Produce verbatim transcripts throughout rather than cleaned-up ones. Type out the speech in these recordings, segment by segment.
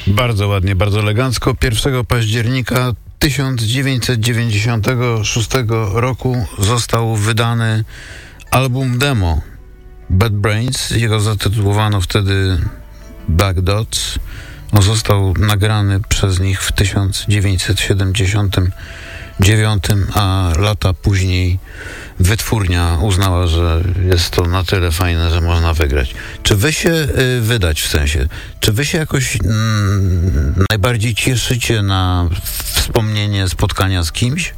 Bardzo ładnie, bardzo elegancko. pierwszego października tysiąc dziewięćset dziewięćdziesiątego szóstego roku został wydany album demo Bad Brains. Jego zatytułowano wtedy Black Dots. On został nagrany przez nich w tysiąc dziewięćset siedemdziesiątym dziewiątym, a lata później wytwórnia uznała, że jest to na tyle fajne, że można wygrać. Czy wy się y, wydać w sensie? Czy wy się jakoś mm, najbardziej cieszycie na wspomnienie spotkania z kimś?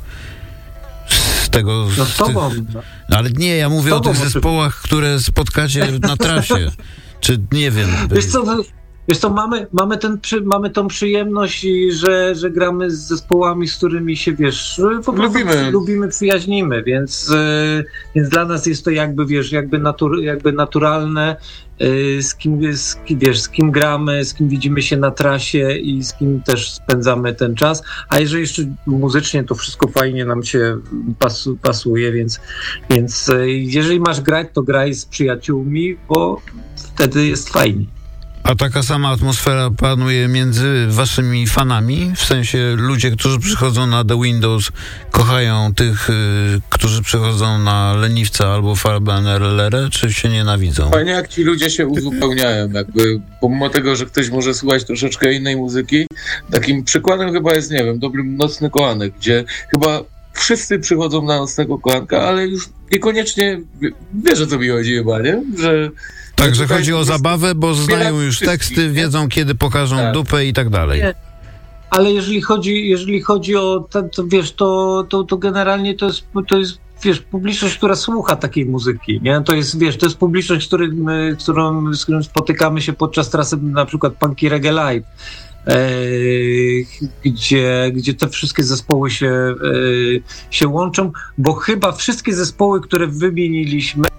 Z tego... No z tobą. Tych, ale nie, ja mówię o tych zespołach, które spotkacie na trasie. Czy nie wiem... Wiesz co, Wiesz co, mamy, mamy, ten, przy, mamy tą przyjemność, i że, że gramy z zespołami, z którymi się, wiesz, po prostu lubimy, lubimy przyjaźnimy, więc, yy, więc dla nas jest to jakby, wiesz, jakby, natur, jakby naturalne, yy, z kim, z, wiesz, z kim gramy, z kim widzimy się na trasie i z kim też spędzamy ten czas, a jeżeli jeszcze muzycznie, to wszystko fajnie nam się pasu, pasuje, więc, więc yy, jeżeli masz grać, to graj z przyjaciółmi, bo wtedy jest fajnie. A taka sama atmosfera panuje między waszymi fanami? W sensie ludzie, którzy przychodzą na The Windows, kochają tych, y, którzy przychodzą na Leniwca albo Farbę N R L R, czy się nienawidzą? Fajnie, jak ci ludzie się uzupełniają, jakby pomimo tego, że ktoś może słuchać troszeczkę innej muzyki. Takim przykładem chyba jest, nie wiem, dobrym Nocny Kołanek, gdzie chyba wszyscy przychodzą na Nocnego Kołanka, ale już niekoniecznie wiesz, o co mi chodzi chyba, nie? Że tak, że chodzi o zabawę, bo znają już teksty, wiedzą, kiedy pokażą tak. dupę i tak dalej. Nie. Ale jeżeli chodzi, jeżeli chodzi o to, to wiesz, to, to, to generalnie to jest, to jest, wiesz, publiczność, która słucha takiej muzyki, nie? To jest, wiesz, to jest publiczność, z którym, którą, z którą spotykamy się podczas trasy, na przykład Punky Reggae Live, e, gdzie, gdzie te wszystkie zespoły się, e, się łączą, bo chyba wszystkie zespoły, które wymieniliśmy,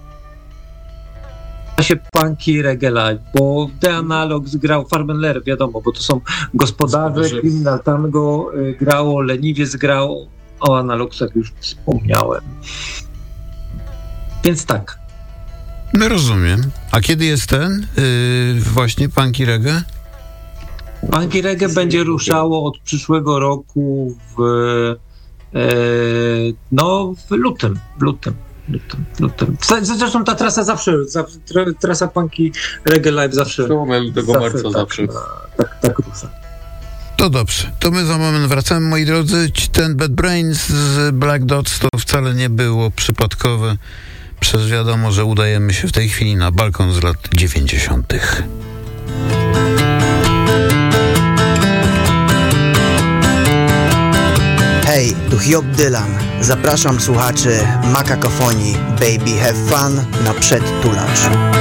się Punky Reggae Live, bo The Analogs grał Farben Ler, wiadomo, bo to są gospodarze, Criminal Tango y, grało, Leniwiec grał, o Analogsach już wspomniałem. Więc tak. No rozumiem. A kiedy jest ten yy, właśnie Punky Reggae? Punky Reggae będzie ruszało od przyszłego roku w yy, no w lutym, w lutym. Lutym, lutym. Zresztą ta trasa zawsze, zawsze trasa Punky Reggae Live zawsze tego marca tak, zawsze tak, tak rusza. To dobrze, to my za moment wracamy, moi drodzy. Ten Bad Brains z Black Dots to wcale nie było przypadkowe. Przecież wiadomo, że udajemy się w tej chwili na balkon z lat dziewięćdziesiątych. Hej, tu Hiob Dylan. Zapraszam słuchaczy Makakofonii Baby Have Fun na przedtulacz.